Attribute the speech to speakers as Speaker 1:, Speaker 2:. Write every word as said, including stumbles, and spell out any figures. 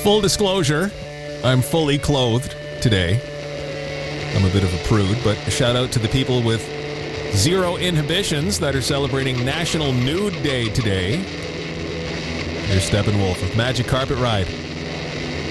Speaker 1: Full disclosure, I'm fully clothed today. I'm a bit of a prude, but a shout out to the people with zero inhibitions that are celebrating National Nude Day today. Here's Steppenwolf with Magic Carpet Ride.